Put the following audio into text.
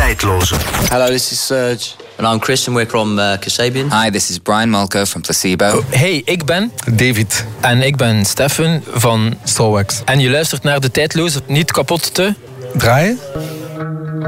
Tijdloze. Hello, this is Serge. And I'm Christian, we're from Kasabian. Hi, this is Brian Malco from Placebo. Hey, ik ben David. En ik ben Stefan van Soulwax. En je luistert naar De Tijdloze, niet kapot te Draaien?